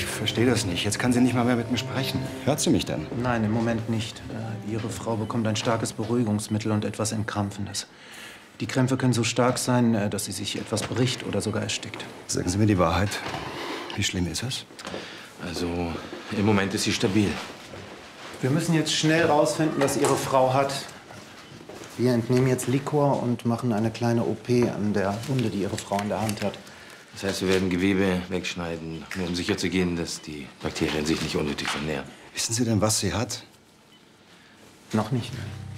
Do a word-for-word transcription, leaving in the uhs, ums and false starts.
Ich verstehe das nicht. Jetzt kann sie nicht mal mehr mit mir sprechen. Hört sie mich denn? Nein, im Moment nicht. Äh, Ihre Frau bekommt ein starkes Beruhigungsmittel und etwas Entkrampfendes. Die Krämpfe können so stark sein, äh, dass sie sich etwas bricht oder sogar erstickt. Sagen Sie mir die Wahrheit. Wie schlimm ist es? Also, im Moment ist sie stabil. Wir müssen jetzt schnell rausfinden, was Ihre Frau hat. Wir entnehmen jetzt Liquor und machen eine kleine O P an der Wunde, die Ihre Frau in der Hand hat. Das heißt, wir werden Gewebe wegschneiden, nur um sicher zu gehen, dass die Bakterien sich nicht unnötig vermehren. Wissen Sie denn, was sie hat? Noch nicht, nein.